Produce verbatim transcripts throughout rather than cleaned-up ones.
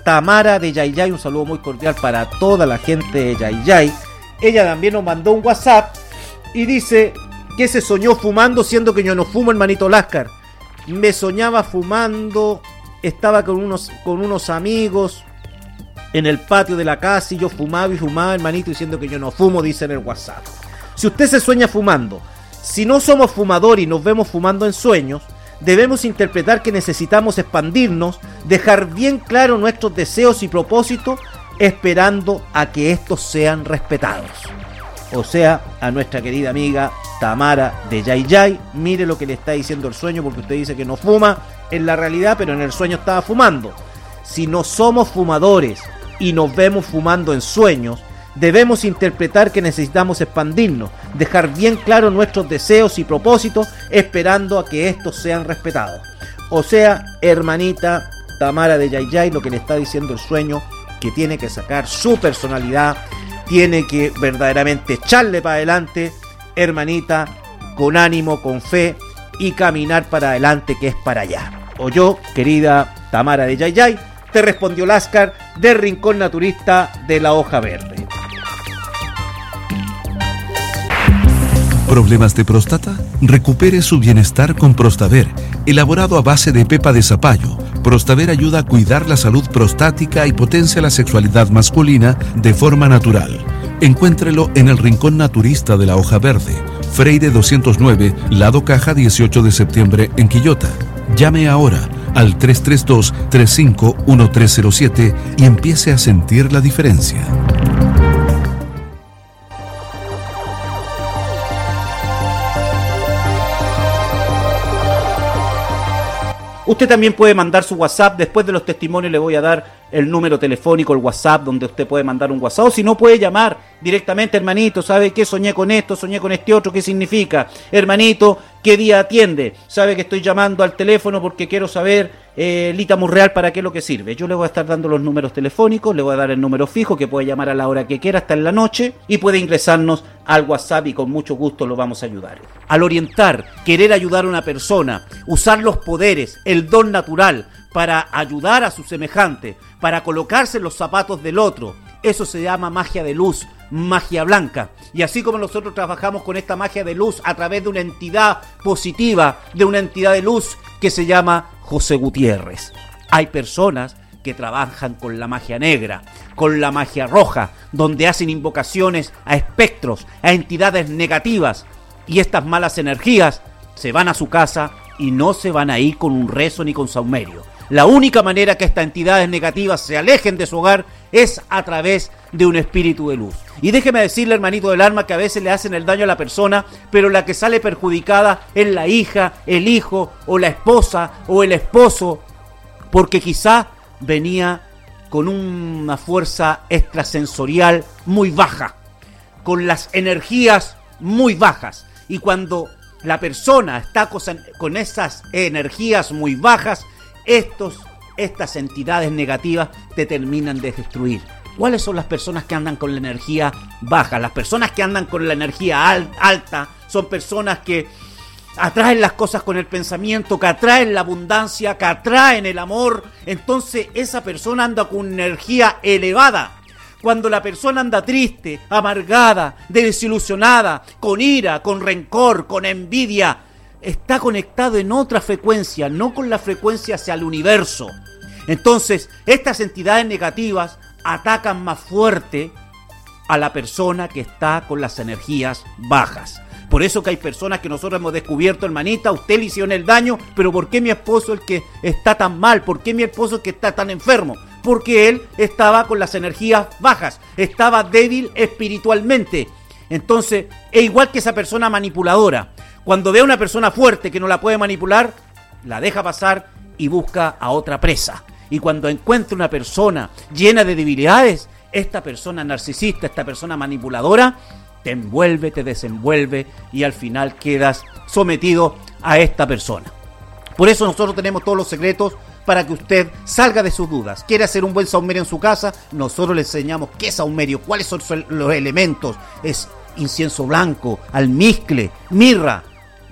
Tamara de Yayay, un saludo muy cordial para toda la gente de Yayay. Ella también nos mandó un WhatsApp y dice que se soñó fumando, siendo que yo no fumo, hermanito Láscar. Me soñaba fumando, estaba con unos, con unos amigos en el patio de la casa y yo fumaba y fumaba, hermanito, diciendo que yo no fumo, dice en el WhatsApp. Si usted se sueña fumando, si no somos fumadores y nos vemos fumando en sueños, debemos interpretar que necesitamos expandirnos, dejar bien claro nuestros deseos y propósitos, esperando a que estos sean respetados. O sea, a nuestra querida amiga Tamara de Yayay, mire lo que le está diciendo el sueño, porque usted dice que no fuma en la realidad, pero en el sueño estaba fumando. Si no somos fumadores y nos vemos fumando en sueños, debemos interpretar que necesitamos expandirnos, dejar bien claro nuestros deseos y propósitos, esperando a que estos sean respetados. O sea, hermanita Tamara de Yayay, lo que le está diciendo el sueño, que tiene que sacar su personalidad, tiene que verdaderamente echarle para adelante, hermanita, con ánimo, con fe, y caminar para adelante, que es para allá. O yo, querida Tamara de Yayay, te respondió Láscar del Rincón Naturista de la Hoja Verde. ¿Problemas de próstata? Recupere su bienestar con Prostaver, elaborado a base de pepa de zapallo. Prostaver ayuda a cuidar la salud prostática y potencia la sexualidad masculina de forma natural. Encuéntrelo en el Rincón Naturista de la Hoja Verde, Freire doscientos nueve, Lado Caja dieciocho de septiembre en Quillota. Llame ahora al tres tres dos, tres cinco uno tres cero siete y empiece a sentir la diferencia. Usted también puede mandar su WhatsApp. Después de los testimonios le voy a dar el número telefónico, el WhatsApp, donde usted puede mandar un WhatsApp. O si no, puede llamar directamente, hermanito, ¿sabe qué? Soñé con esto, soñé con este otro, ¿qué significa? Hermanito, ¿qué día atiende? ¿Sabe que estoy llamando al teléfono porque quiero saber, eh, Lita Murreal, para qué es lo que sirve? Yo le voy a estar dando los números telefónicos, le voy a dar el número fijo, que puede llamar a la hora que quiera, hasta en la noche, y puede ingresarnos al WhatsApp y con mucho gusto lo vamos a ayudar. Al orientar, querer ayudar a una persona, usar los poderes, el don natural, para ayudar a su semejante, para colocarse en los zapatos del otro, eso se llama magia de luz, magia blanca. Y así como nosotros trabajamos con esta magia de luz a través de una entidad positiva, de una entidad de luz que se llama José Gutiérrez. Hay personas que trabajan con la magia negra, con la magia roja, donde hacen invocaciones a espectros, a entidades negativas, y estas malas energías se van a su casa y no se van a ir con un rezo ni con saumerio. La única manera que estas entidades negativas se alejen de su hogar es a través de un espíritu de luz. Y déjeme decirle, hermanito del alma, que a veces le hacen el daño a la persona, pero la que sale perjudicada es la hija, el hijo, o la esposa, o el esposo, porque quizá venía con una fuerza extrasensorial muy baja, con las energías muy bajas. Y cuando la persona está con esas energías muy bajas, estos, estas entidades negativas te terminan de destruir. ¿Cuáles son las personas que andan con la energía baja? Las personas que andan con la energía al, alta son personas que atraen las cosas con el pensamiento, que atraen la abundancia, que atraen el amor. Entonces esa persona anda con energía elevada. Cuando la persona anda triste, amargada, desilusionada, con ira, con rencor, con envidia, está conectado en otra frecuencia, no con la frecuencia hacia el universo. Entonces, estas entidades negativas atacan más fuerte a la persona que está con las energías bajas. Por eso que hay personas que nosotros hemos descubierto, hermanita, a usted le hicieron el daño, pero ¿por qué mi esposo es el que está tan mal? ¿Por qué mi esposo es el que está tan enfermo? Porque él estaba con las energías bajas, estaba débil espiritualmente. Entonces, es igual que esa persona manipuladora. Cuando ve a una persona fuerte que no la puede manipular, la deja pasar y busca a otra presa. Y cuando encuentra una persona llena de debilidades, esta persona narcisista, esta persona manipuladora, te envuelve, te desenvuelve y al final quedas sometido a esta persona. Por eso nosotros tenemos todos los secretos para que usted salga de sus dudas. ¿Quiere hacer un buen saumerio en su casa? Nosotros le enseñamos qué es saumerio, cuáles son los elementos. Es incienso blanco, almizcle, mirra, ¿ya?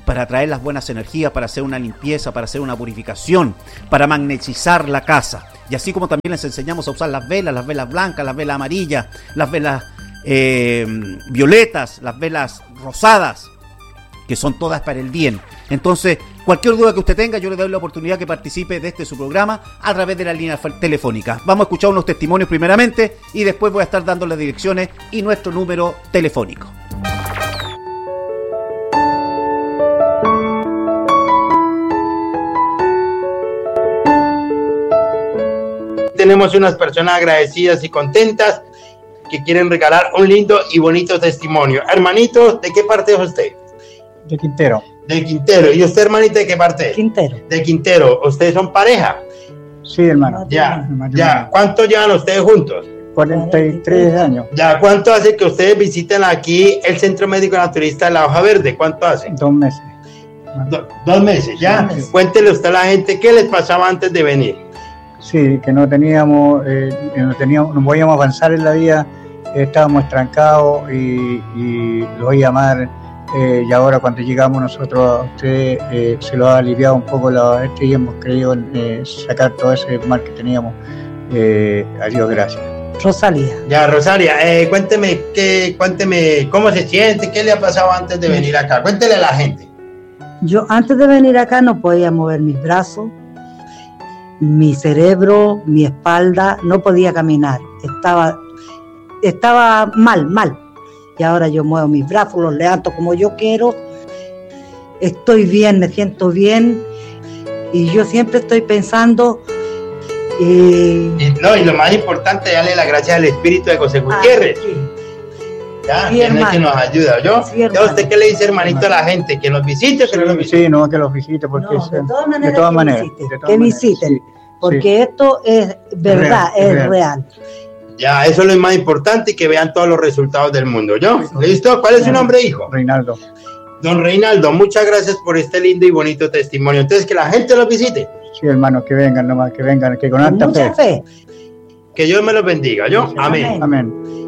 para atraer las buenas energías, para hacer una limpieza, para hacer una purificación, para magnetizar la casa. Y así como también les enseñamos a usar las velas, las velas blancas, las velas amarillas, las velas eh, violetas, las velas rosadas, que son todas para el bien. Entonces, cualquier duda que usted tenga, yo le doy la oportunidad que participe de este su programa a través de la línea telefónica. Vamos a escuchar unos testimonios primeramente y después voy a estar dando las direcciones y nuestro número telefónico. Tenemos unas personas agradecidas y contentas que quieren regalar un lindo y bonito testimonio. Hermanito, ¿de qué parte es usted? De Quintero. De Quintero. ¿Y usted, hermanita, de qué parte? Quintero. De Quintero. ¿Ustedes son pareja? Sí, hermano. Ya, ya. ¿Cuánto llevan ustedes juntos? cuarenta y tres años. Ya, ¿cuánto hace que ustedes visiten aquí el Centro Médico Naturista de la Hoja Verde? ¿Cuánto hace? Dos meses. Do, dos meses, ya. Dos meses. Cuéntele usted a la gente qué les pasaba antes de venir. Sí, que no teníamos, eh, no teníamos, no podíamos avanzar en la vida, eh, estábamos estancados y, y lo voy a llamar. Eh, y ahora cuando llegamos nosotros a usted eh, se lo ha aliviado un poco la este y hemos querido eh, sacar todo ese mal que teníamos. Eh, a Dios gracias. Rosalía. Ya, Rosalia, eh, cuénteme, qué, cuénteme cómo se siente, qué le ha pasado antes de venir acá. Cuéntele a la gente. Yo antes de venir acá no podía mover mis brazos, mi cerebro, mi espalda, no podía caminar. Estaba, estaba mal, mal. Y ahora yo muevo mis brazos, los levanto como yo quiero. Estoy bien, me siento bien. Y yo siempre estoy pensando... Eh, y, no, y lo más importante, darle las gracias al Espíritu de José Gutiérrez. Sí. Ya, sí, que, no es que nos ayuda. ¿Yo? Sí, ¿a usted qué le dice, hermanito, a la gente? ¿Que nos visite o que sí, no nos visite? Sí, no, que los visite. Porque no, de todas maneras, de todas que, maneras, visite, de todas que maneras, visiten. Sí, porque sí. Esto es verdad, es, real. es real. Ya, eso es lo más importante y que vean todos los resultados del mundo. ¿Yo? Sí. ¿Listo? ¿Cuál es su nombre, hijo? Reinaldo. Don Reinaldo, muchas gracias por este lindo y bonito testimonio. Entonces, que la gente los visite. Sí, hermano, que vengan nomás, que vengan, que con alta mucha fe. Que Dios me los bendiga. ¿Yo? Amén. Amén.